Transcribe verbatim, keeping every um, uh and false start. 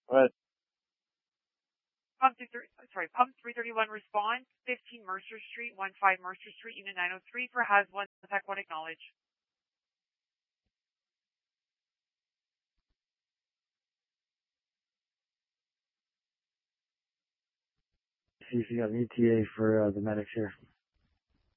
What? Pump two thirty, sorry, Pump three thirty-one response, fifteen Mercer Street, one five Mercer Street, Unit nine oh three for has one, Tech one acknowledge. See if you got an E T A for uh, the medics here.